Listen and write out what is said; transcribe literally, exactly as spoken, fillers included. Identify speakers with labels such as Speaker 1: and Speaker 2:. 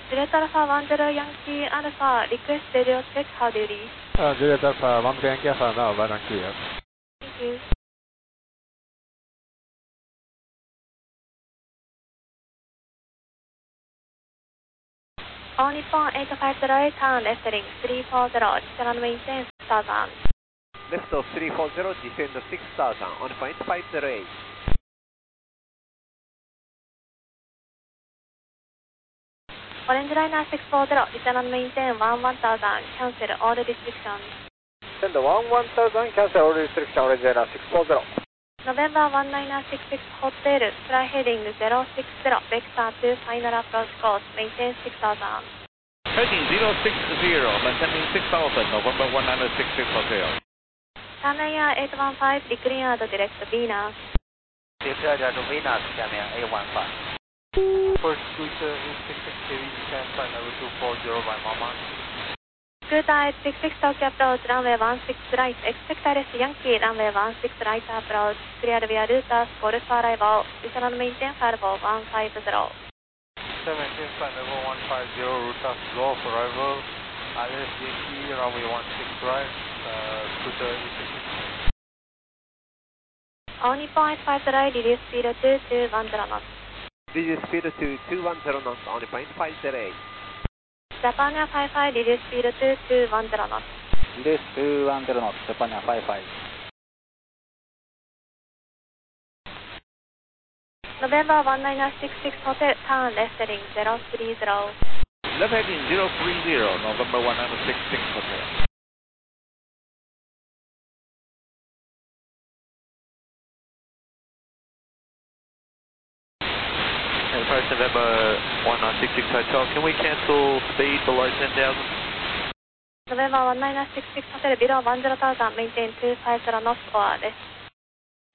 Speaker 1: Juliet Alpha one zero Yankee Alpha, request radio check, how do you read?
Speaker 2: Uh, Juliet Alpha one zero Yankee Alpha, now one clear.
Speaker 1: Thank you. All Nippon eight five zero eight, turn left heading three four zero, descend maintain six thousand.
Speaker 3: Left of three four zero, descend six thousand, on point five zero eight.
Speaker 1: Orange Liner six four zero, descend and maintain one one thousand, cancel all the restrictions.
Speaker 4: Send one one thousand, cancel all restriction, Orange Liner six four zero.
Speaker 1: November one nine six six Hotel, fly heading zero six zero, vector two, final approach course, maintain six thousand.
Speaker 5: Heading zero six zero, maintaining six thousand, November one nine six six Hotel.
Speaker 1: Tamaya eight one five, declared direct Venus.
Speaker 4: Declared to Venus, Tamaya eight one five.
Speaker 6: First Scooter eight six six heavy descent, flight level two four zero by Mama.
Speaker 1: Scooter eight six six Tokyo approach, runway one six right, expect arrest Yankee, runway one six right approach, clear via routers, golf arrival, descend and maintain firewall one five zero.
Speaker 6: seventeen, flight level one five zero, routers golf arrival, alias Yankee, runway one six right, uh, Scooter eight six six.
Speaker 1: All Nippon eight five zero, reduce speed to two one zero knots.
Speaker 3: Reduce speed to two one zero knots, on point five zero eight.
Speaker 1: Japan Air five five, reduce speed to two one zero knots.
Speaker 4: Reduce two one zero knots, Japan Air five five.
Speaker 1: November one nine six six Hotel, turn left heading zero three zero.
Speaker 5: Left heading zero three zero, November one nine six six Hotel. First November one nine six six Hotel, can we cancel speed below ten thousand?
Speaker 1: November one nine six six Hotel, below one zero thousand, maintain two five zero knots or less.